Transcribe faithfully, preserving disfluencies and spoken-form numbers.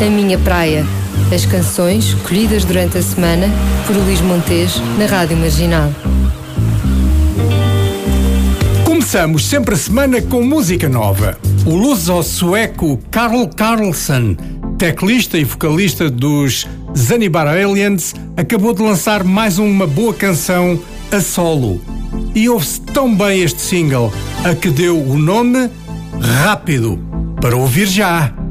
A Minha Praia. As canções escolhidas durante a semana por Luís Montes na Rádio Marginal. Começamos sempre a semana com música nova. O luso-sueco Carl Carlson, teclista e vocalista dos Zanibar Aliens, acabou de lançar mais uma boa canção a solo. E ouve-se tão bem este single, a que deu o nome Rápido. Para ouvir já!